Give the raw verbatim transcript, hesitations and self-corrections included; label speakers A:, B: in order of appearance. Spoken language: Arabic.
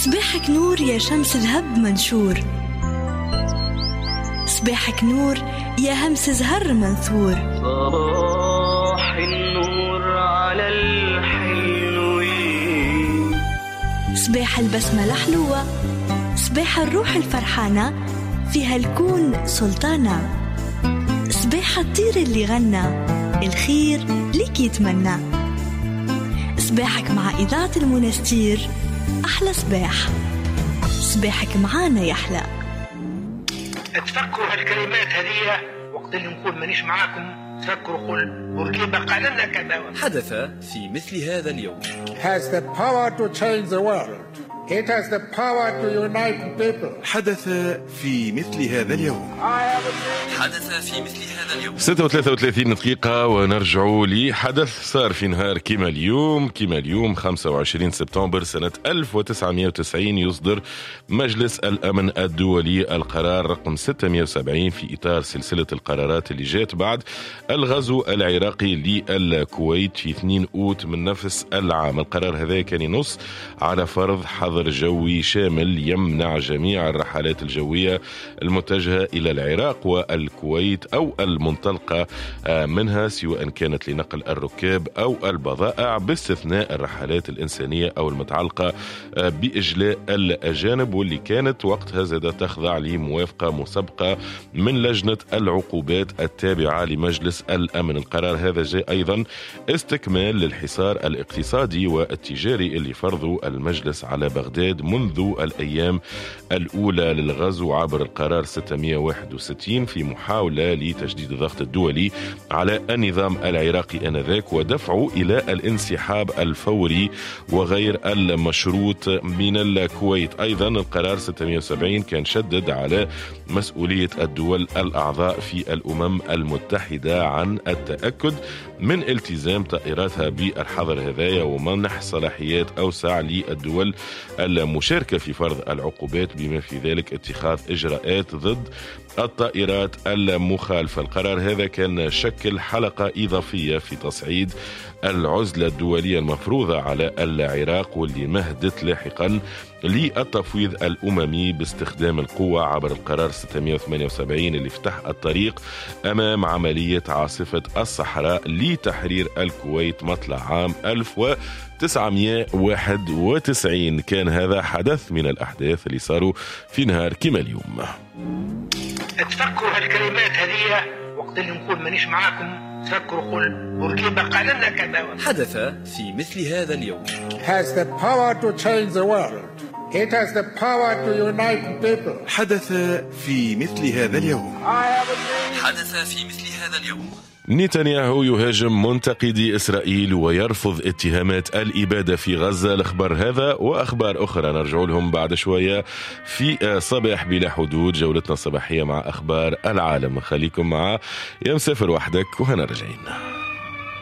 A: صباحك نور يا شمس الهب منشور، صباحك نور يا همس زهر منثور.
B: صباح النور على الحلوين،
A: صباح البسمة الحلوة، صباح الروح الفرحانة فيها الكون سلطانة، صباح الطير اللي غنى الخير ليك يتمنى. صباحك مع إذاعة المنستير أحلى صباح، صباحك معانا يحلى.
C: تفكروا هالكلمات هذه وقت اللي نقول مانيش معاكم، تفكروا قل بورقيبة قال لنا كذا.
D: حدث في مثل هذا اليوم.
E: has the power to change the world. It has the power to unite people.
F: حدث في مثل هذا اليوم.
D: حدث في مثل هذا اليوم.
G: ستة وثلاثة وثلاثين دقيقة ونرجع لحدث صار في نهار كما اليوم. كما اليوم خمسة وعشرين سبتمبر سنة ألف وتسعمائة وتسعين يصدر مجلس الأمن الدولي القرار رقم ستمائة وسبعين في إطار سلسلة القرارات اللي جات بعد الغزو العراقي للكويت في اثنين أوت من نفس العام. القرار هذا كان ينص على فرض حظر جوي شامل يمنع جميع الرحلات الجوية المتجهة إلى العراق والكويت أو المنطلقة منها، سواء كانت لنقل الركاب أو البضائع، باستثناء الرحلات الإنسانية أو المتعلقة بإجلاء الأجانب، واللي كانت وقتها زادة تخضع لموافقة مسبقة من لجنة العقوبات التابعة لمجلس الأمن. القرار هذا جاء أيضا استكمال للحصار الاقتصادي والتجاري اللي فرضه المجلس على بغداد منذ الأيام الأولى للغزو عبر القرار ستمائة وواحد وستين في محاولة لتجديد الضغط الدولي على النظام العراقي آنذاك ودفعه إلى الانسحاب الفوري وغير المشروط من الكويت. أيضا القرار ستمائة وسبعين كان شدد على مسؤولية الدول الأعضاء في الأمم المتحدة عن التأكد من التزام طائراتها بالحظر هذايا ومنح صلاحيات أوسع للدول المشاركة في فرض العقوبات، بما في ذلك اتخاذ إجراءات ضد الطائرات المخالفة. القرار هذا كان شكل حلقة إضافية في تصعيد العزلة الدولية المفروضة على العراق، واللي مهدت لاحقا للتفويض الأممي باستخدام القوة عبر القرار ستمائة وثمانية وسبعين اللي فتح الطريق أمام عملية عاصفة الصحراء لتحرير الكويت مطلع عام ألف وتسعمائة وواحد وتسعين. كان هذا حدث من الأحداث اللي صاروا في نهار كما اليوم.
C: تفكروا هالكلمات هذه وقت اللي نقول مانيش معاكم، تفكروا قل بورقيبة قال لنا كذا.
D: حدث في مثل هذا اليوم.
E: has the power to change the world. It has the power to unite people.
F: حدث في مثل هذا اليوم.
D: حدث في مثل هذا اليوم.
G: نتنياهو يهاجم منتقدي إسرائيل ويرفض اتهامات الإبادة في غزة. الأخبار هذا وأخبار أخرى نرجع لهم بعد شوية في صباح بلا حدود، جولتنا الصباحية مع أخبار العالم. خليكم مع يا مسافر وحدك وهنا رجعين.